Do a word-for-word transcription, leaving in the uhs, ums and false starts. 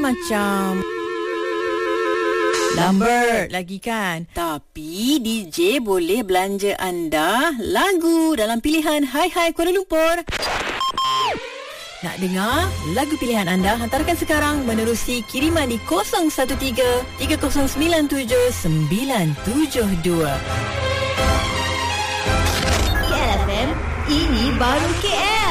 macam Lambert lagi kan. Tapi D J boleh belanja anda lagu dalam pilihan Hai Hai Kuala Lumpur. Nak dengar lagu pilihan anda? Hantarkan sekarang menerusi kiriman di kosong satu tiga tiga kosong sembilan tujuh sembilan tujuh dua. K L F M, ini baru K L.